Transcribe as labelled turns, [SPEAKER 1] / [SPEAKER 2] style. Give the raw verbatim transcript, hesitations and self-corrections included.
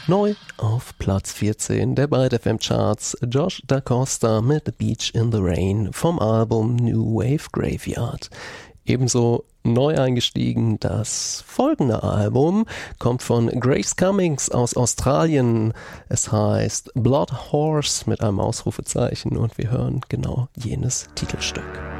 [SPEAKER 1] Neu auf Platz vierzehn der Byte F M Charts, Josh DaCosta mit The Beach in the Rain vom Album New Wave Graveyard. Ebenso neu eingestiegen das folgende Album, kommt von Grace Cummings aus Australien. Es heißt Blood Horse mit einem Ausrufezeichen und wir hören genau jenes Titelstück.